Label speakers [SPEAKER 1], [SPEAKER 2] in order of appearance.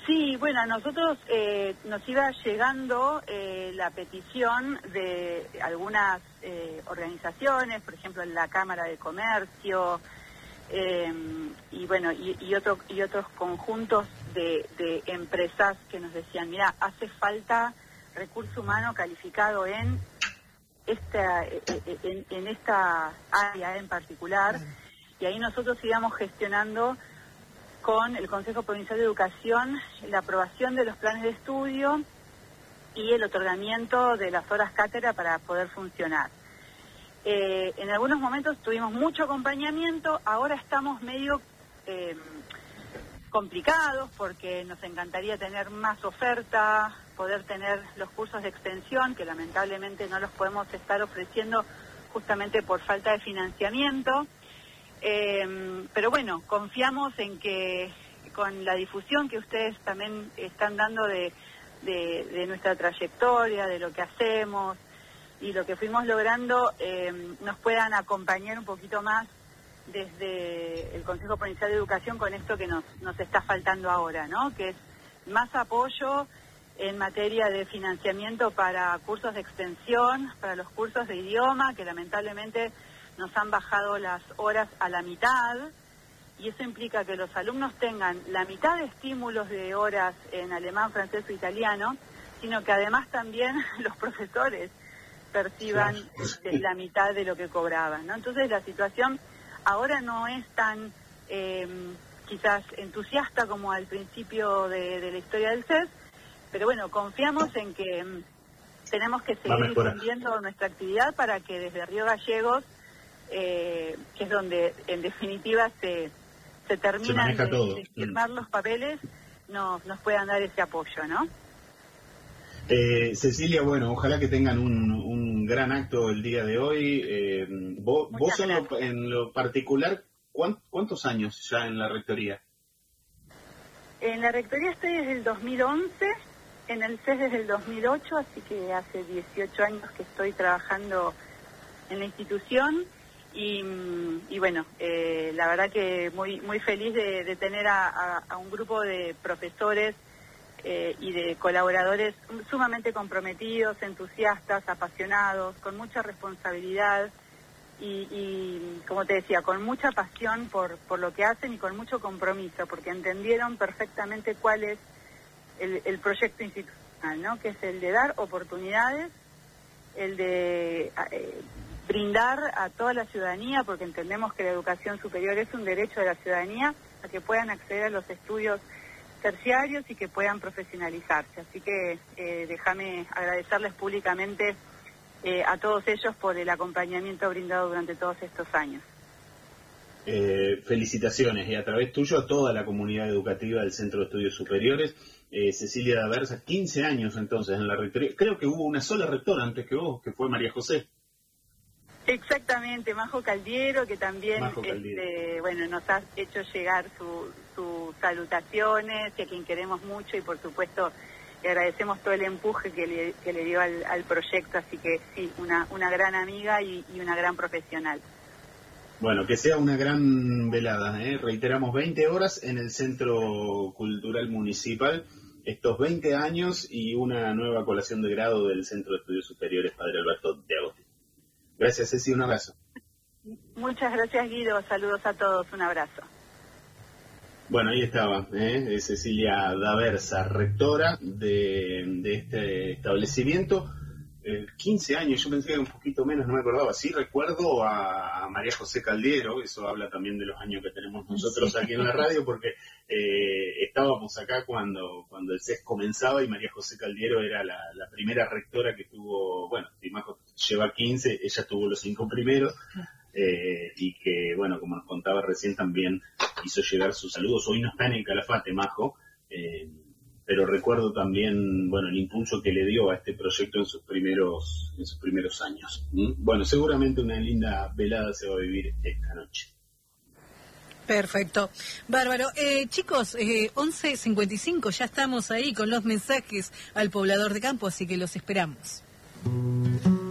[SPEAKER 1] Sí, bueno, a nosotros nos iba llegando la petición de algunas organizaciones, por ejemplo, la Cámara de Comercio, y bueno, y otros conjuntos de empresas que nos decían, mira, hace falta recurso humano calificado en esta área en particular, y ahí nosotros íbamos gestionando con el Consejo Provincial de Educación la aprobación de los planes de estudio y el otorgamiento de las horas cátedra para poder funcionar. En algunos momentos tuvimos mucho acompañamiento, ahora estamos medio complicados porque nos encantaría tener más oferta, poder tener los cursos de extensión, que lamentablemente no los podemos estar ofreciendo justamente por falta de financiamiento. Pero bueno, confiamos en que con la difusión que ustedes también están dando de nuestra trayectoria, de lo que hacemos y lo que fuimos logrando, nos puedan acompañar un poquito más desde el Consejo Provincial de Educación con esto que nos está faltando ahora, ¿no? Que es más apoyo en materia de financiamiento para cursos de extensión, para los cursos de idioma, que lamentablemente nos han bajado las horas a la mitad, y eso implica que los alumnos tengan la mitad de estímulos de horas en alemán, francés o italiano, sino que además también los profesores perciban la mitad de lo que cobraban, ¿no? Entonces la situación ahora no es tan quizás entusiasta como al principio de la historia del CES, pero bueno, confiamos en que tenemos que seguir difundiendo nuestra actividad para que desde Río Gallegos, que es donde en definitiva se terminan de firmar los papeles, nos puedan dar ese apoyo, ¿no?
[SPEAKER 2] Cecilia, bueno, ojalá que tengan un gran acto el día de hoy. Vos en lo particular, ¿cuántos años ya en la rectoría?
[SPEAKER 1] En la rectoría estoy desde el 2011, en el CES desde el 2008, así que hace 18 años que estoy trabajando en la institución. Y bueno, la verdad que muy feliz de tener a un grupo de profesores y de colaboradores sumamente comprometidos, entusiastas, apasionados, con mucha responsabilidad y como te decía, con mucha pasión por lo que hacen y con mucho compromiso, porque entendieron perfectamente cuál es el proyecto institucional, ¿no? Que es el de dar oportunidades, el de brindar a toda la ciudadanía, porque entendemos que la educación superior es un derecho de la ciudadanía, a que puedan acceder a los estudios terciarios y que puedan profesionalizarse. Así que déjame agradecerles públicamente a todos ellos por el acompañamiento brindado durante todos estos años.
[SPEAKER 2] Felicitaciones, y a través tuyo a toda la comunidad educativa del Centro de Estudios Superiores. Cecilia Daversa, 15 años entonces en la rectoría. Creo que hubo una sola rectora antes que vos, que fue María José.
[SPEAKER 1] Exactamente, Majo Caldiero, que también bueno, nos ha hecho llegar sus salutaciones, y a quien queremos mucho, y por supuesto le agradecemos todo el empuje que le dio al proyecto, así que sí, una gran amiga y una gran profesional.
[SPEAKER 2] Bueno, que sea una gran velada, reiteramos, 20 horas en el Centro Cultural Municipal, estos 20 años y una nueva colación de grado del Centro de Estudios Superiores Padre Alberto de Agustín. Gracias, Ceci, un abrazo.
[SPEAKER 1] Muchas gracias, Guido, saludos a todos, un abrazo.
[SPEAKER 2] Bueno, ahí estaba, Cecilia Daversa, rectora de este establecimiento. 15 años, yo pensé que un poquito menos, no me acordaba. Sí recuerdo a María José Caldiero, eso habla también de los años que tenemos nosotros aquí en la radio, porque estábamos acá cuando el CES comenzaba y María José Caldiero era la primera rectora que tuvo, bueno, Majo lleva 15, ella tuvo los 5 primeros, y que, bueno, como nos contaba recién, también hizo llegar sus saludos. Hoy no está en el Calafate, Majo, pero recuerdo también, bueno, el impulso que le dio a este proyecto en sus primeros años. Bueno, seguramente una linda velada se va a vivir esta noche.
[SPEAKER 3] Perfecto, bárbaro. Chicos, 11:55, ya estamos ahí con los mensajes al poblador de campo, así que los esperamos.